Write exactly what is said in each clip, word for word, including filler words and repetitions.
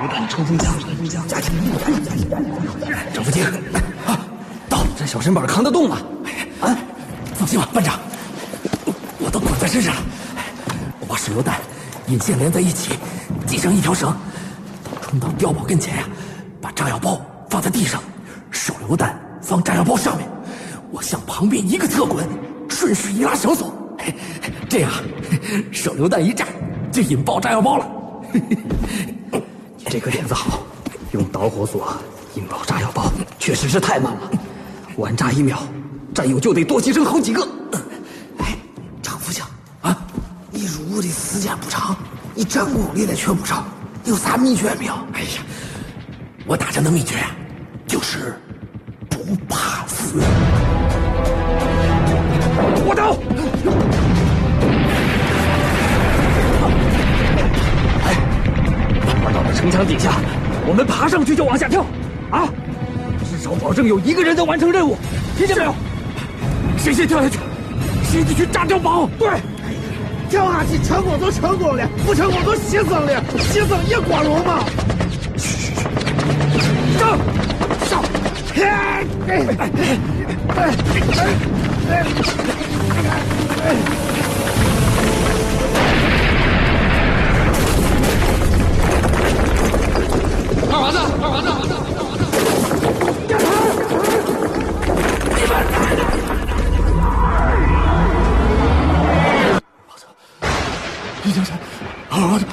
不但乘风降，加紧整副精啊！到这小身板扛得动吗？啊，放心吧，班长，我都捆在身上了。我把手榴弹引线连在一起，系上一条绳，冲到碉堡跟前呀，把炸药包放在地上，手榴弹放炸药包上面，我向旁边一个侧滚，顺势一拉绳索，这样手榴弹一炸就引爆炸药包了。 这个点子好，用导火索引爆炸药包确实是太慢了，晚炸一秒，战友就得多牺牲好几个。 哎，张副将啊，你入伍的时间不长，你战功历练却不少，有啥秘诀没有？哎呀，我打仗的秘诀啊，就是不怕死。 我刀！哎，到了城墙底下，我们爬上去就往下跳，啊！至少保证有一个人能完成任务，听见没有？谁先跳下去，谁就去炸碉堡。对， 跳下去成功就成功了，不成功就牺牲了，牺牲也光荣嘛。 嘘，上上！ 哎哎哎哎哎哎！ 二娃子，二娃子，二娃子，二娃子！ 李江山，二娃子，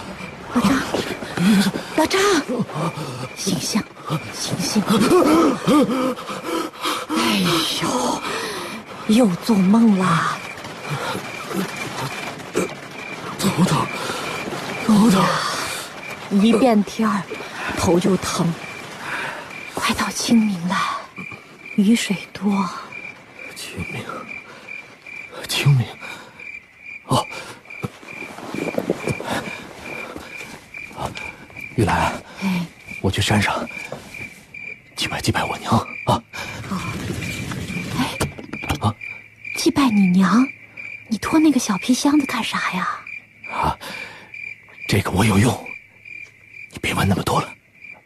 老张，醒醒，醒醒！哎呦，又做梦了。 头疼，头疼。 一变天儿，头就疼。快到清明了，雨水多。 清明，清明。哦。玉兰， 哎， 我去山上祭拜祭拜我娘啊！ 哦，哎，啊，祭拜你娘？你拖那个小皮箱子干啥呀？ 啊，这个我有用，你别问那么多了。